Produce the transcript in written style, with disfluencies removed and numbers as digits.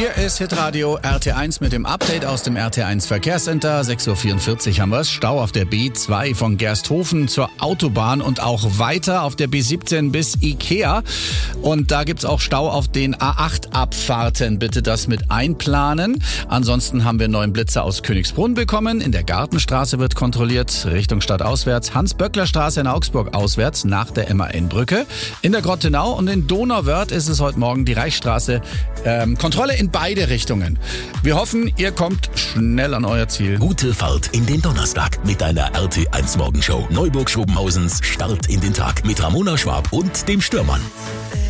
Hier ist Hitradio RT1 mit dem Update aus dem RT1 Verkehrscenter. 6.44 Uhr haben wir es. Stau auf der B2 von Gersthofen zur Autobahn und auch weiter auf der B17 bis Ikea. Und da gibt's auch Stau auf den A8-Abfahrten. Bitte das mit einplanen. Ansonsten haben wir einen neuen Blitzer aus Königsbrunn bekommen. In der Gartenstraße wird kontrolliert, Richtung Stadt auswärts. Hans-Böckler-Straße in Augsburg auswärts nach der MAN-Brücke. In der Grottenau und in Donauwörth ist es heute Morgen die Reichsstraße. Kontrolle in beide Richtungen. Wir hoffen, ihr kommt schnell an euer Ziel. Gute Fahrt in den Donnerstag mit deiner RT1 Morgenshow. Neuburg-Schobenhausens Start in den Tag mit Ramona Schwab und dem Stürmann.